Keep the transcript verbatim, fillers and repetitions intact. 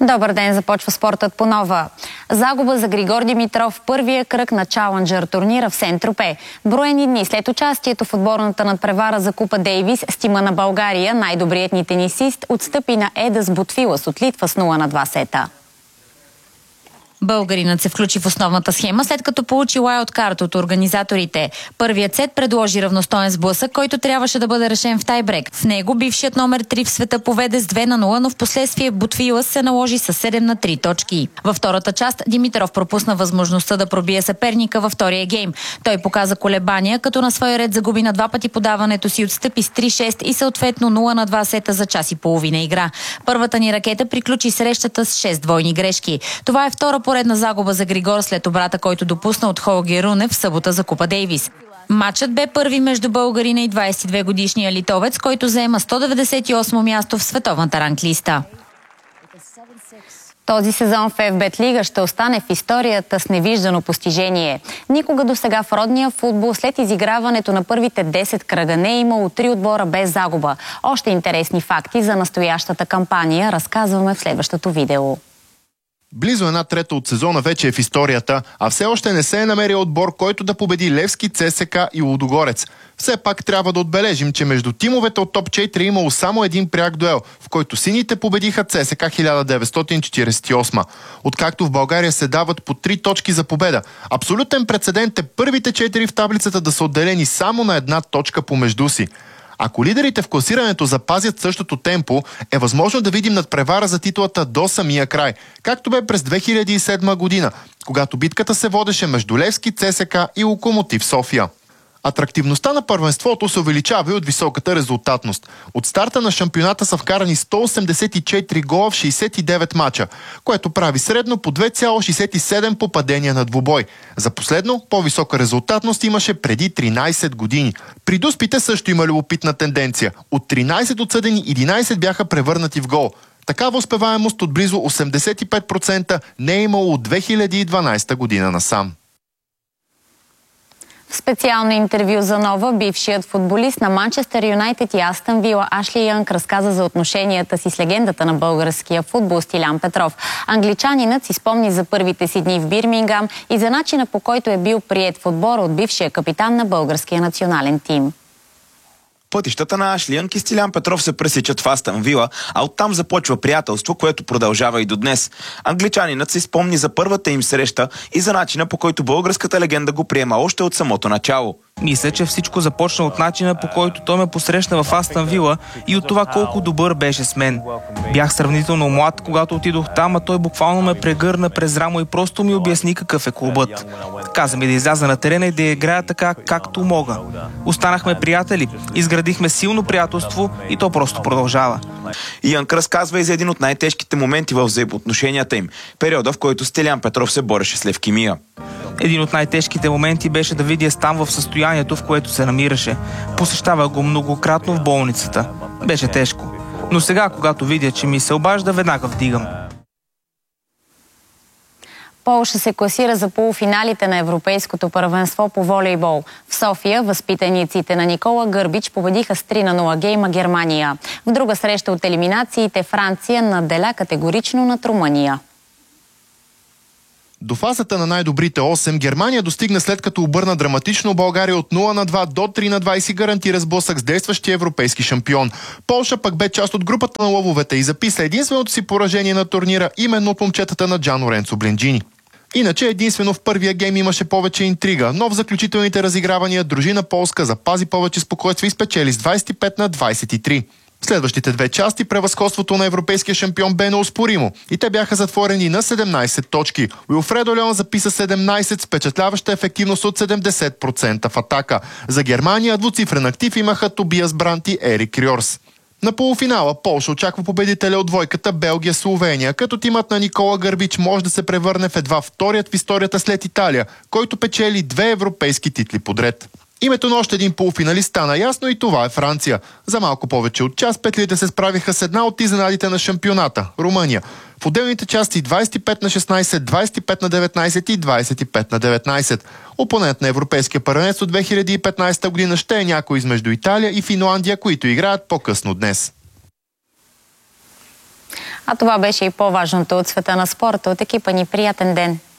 Добър ден, започва спортът по нова. Загуба за Григор Димитров в първия кръг на Чалънджър турнира в Сент-Тропе. Броени дни след участието в отборната надпревара за Купа Дейвис с тима на България, най-добрият ни тенисист отстъпи на Едас Ботвилас от Литва с нула на два сета. Българинът се включи в основната схема, след като получи уайлдкарт от организаторите. Първият сет предложи равностоен сблъсък, който трябваше да бъде решен в тайбрек. В него бившият номер три в света поведе с две на нула, но в последствие Ботвилас се наложи с седем на три точки. Във втората част Димитров пропусна възможността да пробие съперника във втория гейм. Той показа колебания, като на свой ред загуби на два пъти подаването си, отстъпи с три шест и съответно нула на два сета за час и половина игра. Първата ни ракета приключи срещата с шест двойни грешки. Това е втора поредна загуба за Григор след обрата, който допусна от Холгер Рунев в събота за Купа Дейвис. Матчът бе първи между българина и двадесет и две годишния литовец, който заема сто деветдесет и осмо място в световната ранглиста. Този сезон в Еф Бет Лига ще остане в историята с невиждано постижение. Никога до сега в родния футбол след изиграването на първите десет кръга не е имало три отбора без загуба. Още интересни факти за настоящата кампания разказваме в следващото видео. Близо една трета от сезона вече е в историята, а все още не се е намерил отбор, който да победи Левски, ЦСКА и Лудогорец. Все пак трябва да отбележим, че между тимовете от топ четири е имало само един пряк дуел, в който сините победиха ЦСКА хиляда деветстотин четиридесет и осма. Откакто в България се дават по три точки за победа. Абсолютен прецедент е първите четири в таблицата да са отделени само на една точка помежду си. Ако лидерите в класирането запазят същото темпо, е възможно да видим надпревара за титлата до самия край, както бе през две хиляди и седма година, когато битката се водеше между Левски, ЦСКА и Локомотив София. Атрактивността на първенството се увеличава и от високата резултатност. От старта на шампионата са вкарани сто осемдесет и четири гола в шейсет и девет мача, което прави средно по две цяло шейсет и седем попадения на двубой. За последно, по-висока резултатност имаше преди тринадесет години. При дуспите също има любопитна тенденция. От тринадесет отсъдени, единадесет бяха превърнати в гол. Такава успеваемост от близо осемдесет и пет процента не е имало от две хиляди и дванадесета година насам. В специално интервю за Нова, бившият футболист на Манчестър Юнайтед и Астън Вила Ашли Янг разказа за отношенията си с легендата на българския футбол Стилян Петров. Англичанинът си спомни за първите си дни в Бирмингам и за начина, по който е бил приет в отбора от бившия капитан на българския национален тим. Пътищата на Ашли Янг и Стилян Петров се пресичат в Астън Вила, а оттам започва приятелство, което продължава и до днес. Англичанинът си спомни за първата им среща и за начина, по който българската легенда го приема още от самото начало. Мисля, че всичко започна от начина, по който той ме посрещна в Астън Вила и от това колко добър беше с мен. Бях сравнително млад, когато отидох там, а той буквално ме прегърна през рамо и просто ми обясни какъв е клубът. Каза ми да изляза на терена и да играя така, както мога. Останахме приятели, изградихме силно приятелство и то просто продължава. Янг разказва и за един от най-тежките моменти в взаимоотношенията им, периода, в който Стилян Петров се бореше с левкемия. Един от най-тежките моменти беше да видя Стан в състоянието, в което се намираше. Посещава го многократно в болницата. Беше тежко. Но сега, когато видя, че ми се обажда, веднага вдигам. Полша се класира за полуфиналите на Европейското първенство по волейбол. В София възпитаниците на Никола Гърбич победиха с три на нула гейма Германия. В друга среща от елиминациите Франция наделя категорично над Румъния. До фазата на най-добрите осем Германия достигна след като обърна драматично България от нула на два до три на два и си гарантира сблъсък с действащия европейски шампион. Полша пък бе част от групата на лъвовете и записа единственото си поражение на турнира именно от момчетата на Джан Лоренцо Бленджини. Иначе единствено в първия гейм имаше повече интрига, но в заключителните разигравания дружина полска запази повече спокойствие и спечели с двадесет и пет на двадесет и три. В следващите две части превъзходството на европейския шампион бе неоспоримо и те бяха затворени на седемнадесет точки. Уилфредо Леон записа седемнадесет с впечатляваща ефективност от седемдесет процента в атака. За Германия двуцифрен актив имаха Тобиас Брант и Ерик Рьорс. На полуфинала Полша очаква победителя от двойката Белгия-Словения, като тимът на Никола Гърбич може да се превърне в едва вторият в историята след Италия, който печели две европейски титли подред. Името на още един полуфиналист стана ясно и това е Франция. За малко повече от час петлите се справиха с една от изненадите на шампионата – Румъния. В отделните части двадесет и пет на шестнадесет, двадесет и пет на деветнадесет и двадесет и пет на деветнадесет. Опонент на Европейския първенец от две хиляди и петнадесета година ще е някой измежду Италия и Финландия, които играят по-късно днес. А това беше и по-важното от света на спорта. От екипа ни приятен ден!